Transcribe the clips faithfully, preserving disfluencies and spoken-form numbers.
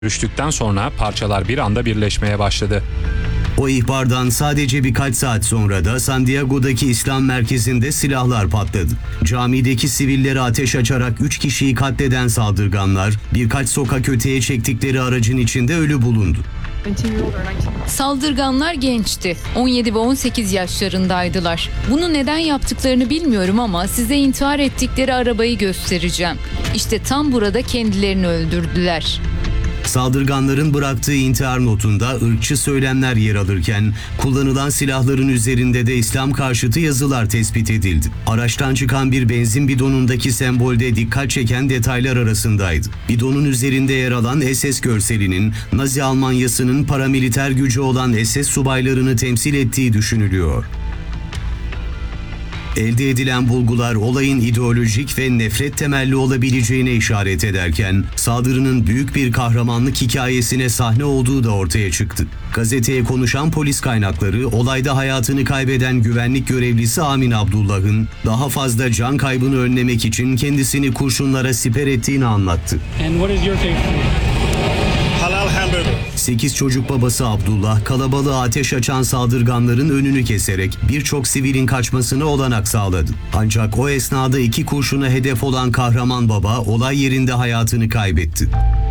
Düştükten sonra parçalar bir anda birleşmeye başladı. O ihbardan sadece birkaç saat sonra da San Diego'daki İslam merkezinde silahlar patladı. Camideki sivillere ateş açarak üç kişiyi katleden saldırganlar birkaç sokak öteye çektikleri aracın içinde ölü bulundu. Saldırganlar gençti. on yedi ve on sekiz yaşlarındaydılar. Bunu neden yaptıklarını bilmiyorum ama size intihar ettikleri arabayı göstereceğim. İşte tam burada kendilerini öldürdüler. Saldırganların bıraktığı intihar notunda ırkçı söylemler yer alırken kullanılan silahların üzerinde de İslam karşıtı yazılar tespit edildi. Araçtan çıkan bir benzin bidonundaki sembolde dikkat çeken detaylar arasındaydı. Bidonun üzerinde yer alan S S görselinin Nazi Almanyası'nın paramiliter gücü olan S S subaylarını temsil ettiği düşünülüyor. Elde edilen bulgular olayın ideolojik ve nefret temelli olabileceğine işaret ederken saldırının büyük bir kahramanlık hikayesine sahne olduğu da ortaya çıktı. Gazeteye konuşan polis kaynakları olayda hayatını kaybeden güvenlik görevlisi Amin Abdullah'ın daha fazla can kaybını önlemek için kendisini kurşunlara siper ettiğini anlattı. sekiz çocuk babası Abdullah, kalabalığa ateş açan saldırganların önünü keserek birçok sivilin kaçmasına olanak sağladı. Ancak o esnada iki kurşuna hedef olan kahraman baba olay yerinde hayatını kaybetti.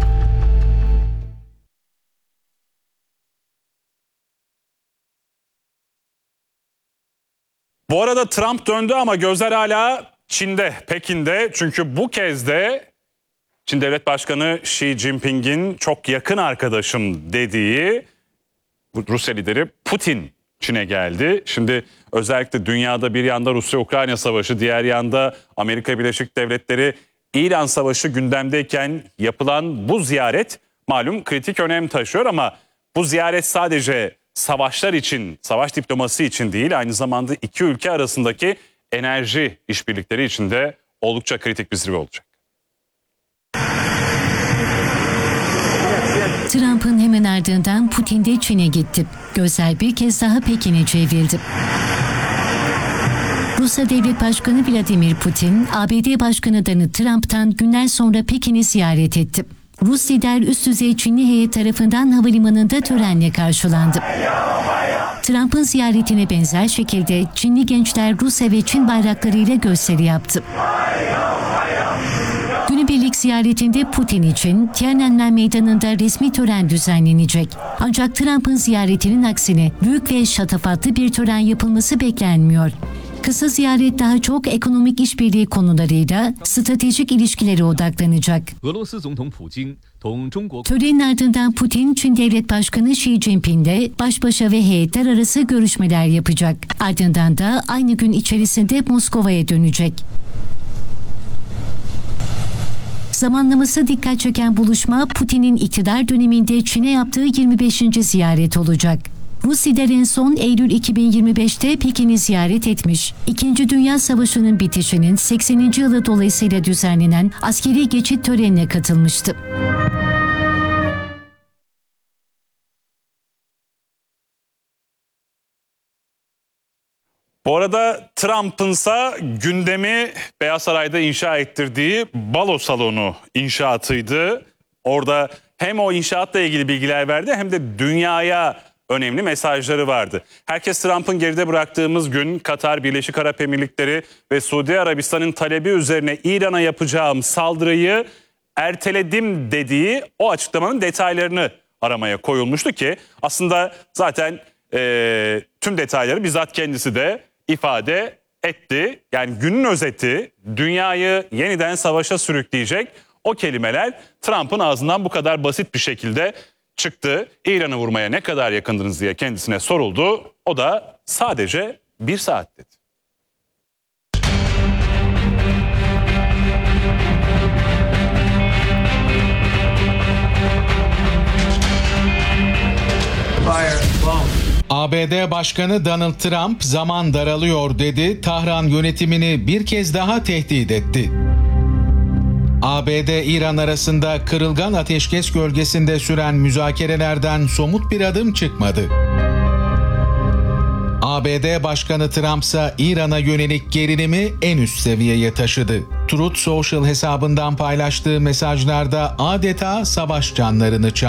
Bu arada Trump döndü ama gözler hala Çin'de, Pekin'de. Çünkü bu kez de Çin Devlet Başkanı Xi Jinping'in çok yakın arkadaşım dediği Rusya lideri Putin Çin'e geldi. Şimdi özellikle dünyada bir yanda Rusya-Ukrayna savaşı, diğer yanda Amerika Birleşik Devletleri İran savaşı gündemdeyken yapılan bu ziyaret malum kritik önem taşıyor ama bu ziyaret sadece savaşlar için, savaş diploması için değil, aynı zamanda iki ülke arasındaki enerji işbirlikleri için de oldukça kritik bir zirve olacak. Trump'ın hemen ardından Putin de Çin'e gitti. Gözler bir kez daha Pekin'e çevrildi. Rusya Devlet Başkanı Vladimir Putin, A B D Başkanı Donald Trump'tan günler sonra Pekin'i ziyaret etti. Rus lider üst düzey Çinli heyet tarafından havalimanında törenle karşılandı. Trump'ın ziyaretine benzer şekilde Çinli gençler Rusya ve Çin bayraklarıyla gösteri yaptı. Günübirlik ziyaretinde Putin için Tiananmen Meydanı'nda resmi tören düzenlenecek. Ancak Trump'ın ziyaretinin aksine büyük ve şatafatlı bir tören yapılması beklenmiyor. Kısa ziyaret daha çok ekonomik işbirliği konularıyla stratejik ilişkilere odaklanacak. Törenin ardından Putin, Çin Devlet Başkanı Xi Jinping'le baş başa ve heyetler arası görüşmeler yapacak. Ardından da aynı gün içerisinde Moskova'ya dönecek. Zamanlaması dikkat çeken buluşma Putin'in iktidar döneminde Çin'e yaptığı yirmi beşinci ziyaret olacak. Rus lider en son Eylül iki bin yirmi beşte Pekin'i ziyaret etmiş. İkinci Dünya Savaşı'nın bitişinin sekseninci yılı dolayısıyla düzenlenen askeri geçit törenine katılmıştı. Bu arada Trump'ınsa gündemi Beyaz Saray'da inşa ettirdiği balo salonu inşaatıydı. Orada hem o inşaatla ilgili bilgiler verdi hem de dünyaya önemli mesajları vardı. Herkes Trump'ın geride bıraktığımız gün Katar, Birleşik Arap Emirlikleri ve Suudi Arabistan'ın talebi üzerine İran'a yapacağım saldırıyı erteledim dediği o açıklamanın detaylarını aramaya koyulmuştu ki aslında zaten e, tüm detayları bizzat kendisi de ifade etti. Yani günün özeti, dünyayı yeniden savaşa sürükleyecek o kelimeler Trump'ın ağzından bu kadar basit bir şekilde çıktı. İran'ı vurmaya ne kadar yakındınız diye kendisine soruldu. O da sadece bir saat dedi. A B D Başkanı Donald Trump zaman daralıyor dedi, Tahran yönetimini bir kez daha tehdit etti. A B D-İran arasında kırılgan ateşkes gölgesinde süren müzakerelerden somut bir adım çıkmadı. A B D Başkanı Trump ise İran'a yönelik gerilimi en üst seviyeye taşıdı. Truth Social hesabından paylaştığı mesajlarda adeta savaş canlarını çağırdı.